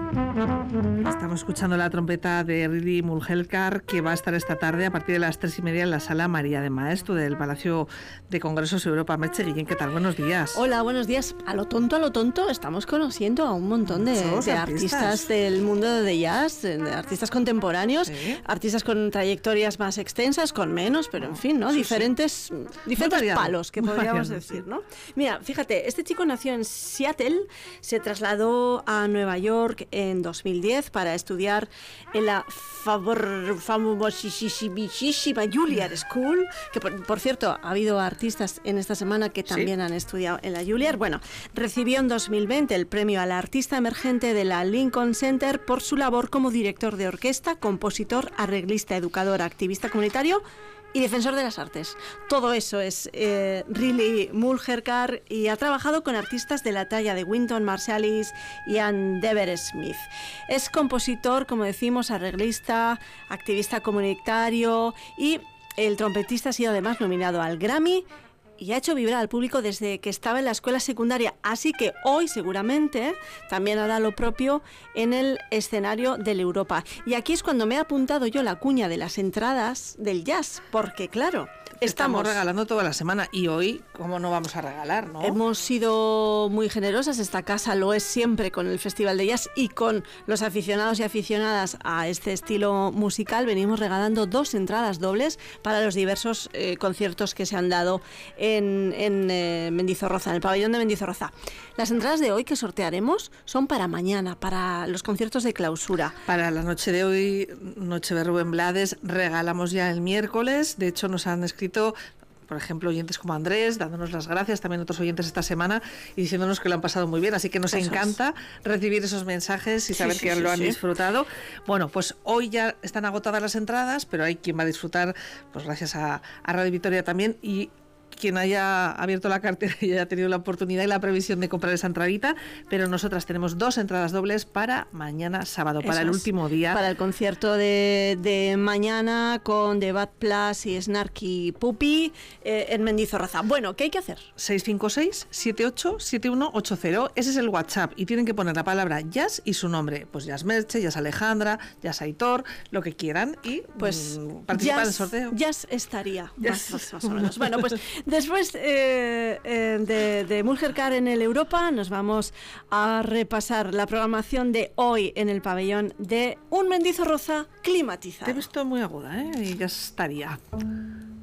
Estamos escuchando la trompeta de Riley Mulhelkar, que va a estar esta tarde a partir de las 3:30 en la Sala María de Maeztu del Palacio de Congresos Europa. Merche Guillén, ¿qué tal? Buenos días. Hola, buenos días. A lo tonto, estamos conociendo a un montón de artistas del mundo de jazz, de artistas contemporáneos, ¿sí? Artistas con trayectorias más extensas, con menos, pero en fin, ¿no? Diferentes palos, que podríamos decir, ¿no? Mira, fíjate, este chico nació en Seattle, se trasladó a Nueva York en 2010 para estudiar en la famosísima Juilliard School, que por cierto, ha habido artistas en esta semana que también han estudiado en la Juilliard. Bueno, recibió en 2020 el premio al artista emergente de la Lincoln Center por su labor como director de orquesta, compositor, arreglista, educador, activista comunitario y defensor de las artes. Todo eso es Riley Mulhelkar, y ha trabajado con artistas de la talla de Wynton Marsalis y Ann Dever Smith. Es compositor, como decimos, arreglista, activista comunitario, y el trompetista ha sido además nominado al Grammy y ha hecho vibrar al público desde que estaba en la escuela secundaria, así que hoy seguramente también hará lo propio en el escenario del Europa. Y aquí es cuando me he apuntado yo la cuña de las entradas del jazz, porque claro, estamos regalando toda la semana, y hoy, ¿cómo no vamos a regalar, no? Hemos sido muy generosas, esta casa lo es siempre con el Festival de Jazz y con los aficionados y aficionadas a este estilo musical. Venimos regalando 2 entradas dobles para los diversos conciertos que se han dado en Mendizorroza, en el pabellón de Mendizorroza. Las entradas de hoy que sortearemos son para mañana, para los conciertos de clausura. Para la noche de hoy, noche de Rubén Blades, regalamos ya el miércoles. De hecho, nos han escrito, por ejemplo, oyentes como Andrés, dándonos las gracias, también otros oyentes esta semana, y diciéndonos que lo han pasado muy bien, así que nos encanta recibir esos mensajes y saber que lo han disfrutado. Bueno, pues hoy ya están agotadas las entradas, pero hay quien va a disfrutar, pues gracias a Radio Vitoria también, y quien haya abierto la cartera y haya tenido la oportunidad y la previsión de comprar esa entradita, pero nosotras tenemos 2 entradas dobles para mañana sábado, para el último día. Para el concierto de mañana con The Bad Plus y Snarky Puppy en Mendizorroza. Bueno, ¿qué hay que hacer? 656-787180, ese es el WhatsApp, y tienen que poner la palabra jazz y su nombre, pues Jazz Merche, Jazz Alejandra, Jazz Aitor, lo que quieran, y pues participar en el sorteo. Jazz estaría, más o menos. Bueno, pues después de Mulhelkar en el Europa, nos vamos a repasar la programación de hoy en el pabellón de un Mendizorroza climatizado. Te he visto muy aguda, y ya estaría.